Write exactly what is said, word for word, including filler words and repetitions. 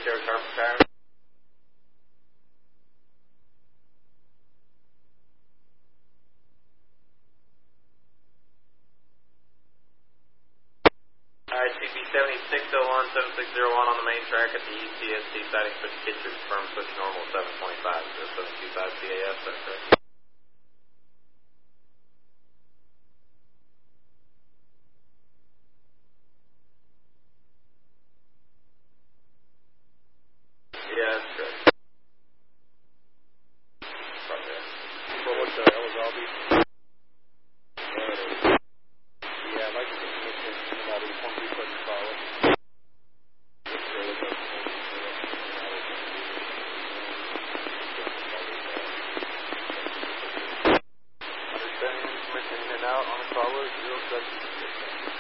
Sierra Carpet Tire. Alright, C B seventy-six oh one, seven six zero one on the main track at the E C S T siding switch kitchen. Firm switch normal seven twenty-five, zero seven two five C A S, that's correct. Yeah, that's correct. Probably. So what's the L S L B? Uh, yeah, I'd like to get this about eight point two seven solid.